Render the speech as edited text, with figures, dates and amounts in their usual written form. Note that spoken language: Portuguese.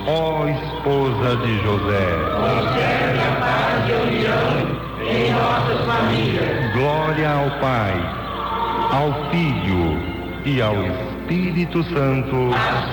ó esposa de José. Concede a paz e a união em nossas famílias. Glória ao Pai, ao Filho e ao Espírito Santo.